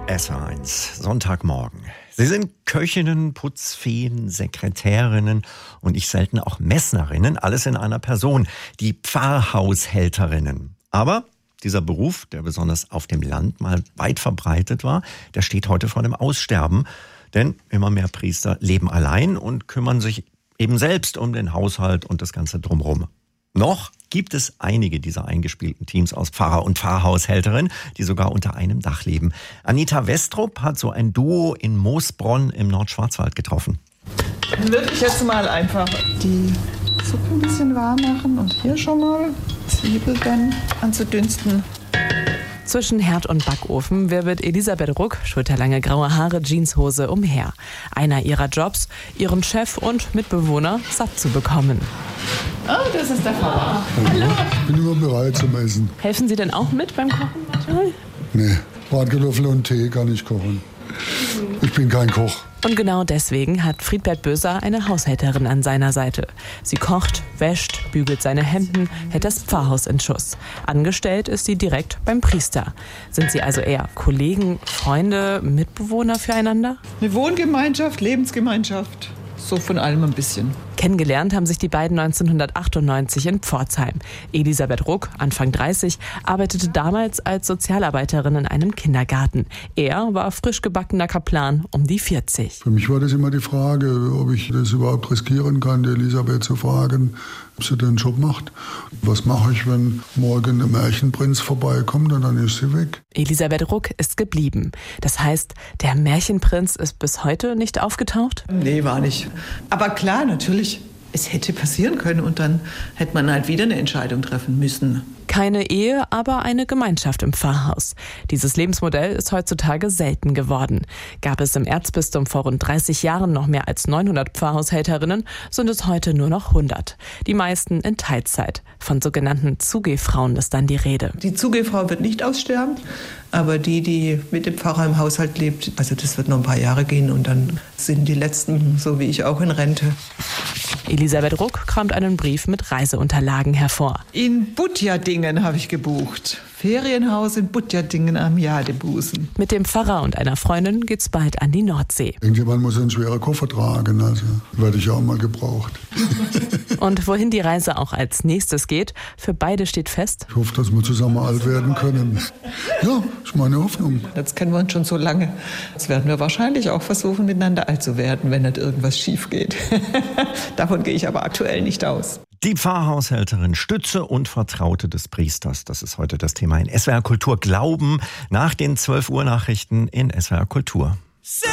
SR1, Sonntagmorgen. Sie sind Köchinnen, Putzfeen, Sekretärinnen und nicht selten auch Messnerinnen, alles in einer Person, die Pfarrhaushälterinnen. Aber dieser Beruf, der besonders auf dem Land mal weit verbreitet war, der steht heute vor dem Aussterben. Denn immer mehr Priester leben allein und kümmern sich eben selbst um den Haushalt und das Ganze drumherum. Noch gibt es einige dieser eingespielten Teams aus Pfarrer und Pfarrhaushälterin, die sogar unter einem Dach leben. Anita Westrup hat so ein Duo in Moosbronn im Nordschwarzwald getroffen. Dann würde ich jetzt mal einfach die Suppe ein bisschen warm machen und hier schon mal Zwiebel dann anzudünsten. Zwischen Herd und Backofen wirbelt Elisabeth Ruck, schulterlange graue Haare, Jeanshose umher. Einer ihrer Jobs, ihren Chef und Mitbewohner satt zu bekommen. Oh, das ist der Pfarrer. Hallo. Ich bin immer bereit zum Essen. Helfen Sie denn auch mit beim Kochen? Nee, Bratkartoffeln und Tee kann ich kochen. Ich bin kein Koch. Und genau deswegen hat Friedbert Böser eine Haushälterin an seiner Seite. Sie kocht, wäscht, bügelt seine Hemden, hält das Pfarrhaus in Schuss. Angestellt ist sie direkt beim Priester. Sind sie also eher Kollegen, Freunde, Mitbewohner füreinander? Eine Wohngemeinschaft, Lebensgemeinschaft. So von allem ein bisschen. Kennengelernt haben sich die beiden 1998 in Pforzheim. Elisabeth Ruck, Anfang 30, arbeitete damals als Sozialarbeiterin in einem Kindergarten. Er war frisch gebackener Kaplan um die 40. Für mich war das immer die Frage, ob ich das überhaupt riskieren kann, die Elisabeth zu fragen, ob sie den Job macht. Was mache ich, wenn morgen der Märchenprinz vorbeikommt und dann ist sie weg? Elisabeth Ruck ist geblieben. Das heißt, der Märchenprinz ist bis heute nicht aufgetaucht? Nee, war nicht. Aber klar, natürlich. Es hätte passieren können und dann hätte man halt wieder eine Entscheidung treffen müssen. Keine Ehe, aber eine Gemeinschaft im Pfarrhaus. Dieses Lebensmodell ist heutzutage selten geworden. Gab es im Erzbistum vor rund 30 Jahren noch mehr als 900 Pfarrhaushälterinnen, sind es heute nur noch 100. Die meisten in Teilzeit. Von sogenannten Zugehfrauen ist dann die Rede. Die Zugehfrau wird nicht aussterben, aber die mit dem Pfarrer im Haushalt lebt, also das wird noch ein paar Jahre gehen und dann sind die Letzten, so wie ich auch, in Rente. Elisabeth Ruck kramt einen Brief mit Reiseunterlagen hervor. In Budjadingen habe ich gebucht. Ferienhaus in Budjadingen am Jadebusen. Mit dem Pfarrer und einer Freundin geht's bald an die Nordsee. Irgendjemand muss einen schweren Koffer tragen, also werde ich auch mal gebraucht. Und wohin die Reise auch als nächstes geht, für beide steht fest: Ich hoffe, dass wir zusammen alt werden können. Ja, ist meine Hoffnung. Jetzt kennen wir uns schon so lange. Jetzt werden wir wahrscheinlich auch versuchen, miteinander alt zu werden, wenn nicht irgendwas schief geht. Davon gehe ich aber aktuell nicht aus. Die Pfarrhaushälterin, Stütze und Vertraute des Priesters. Das ist heute das Thema in SWR Kultur Glauben nach den 12 Uhr Nachrichten in SWR Kultur.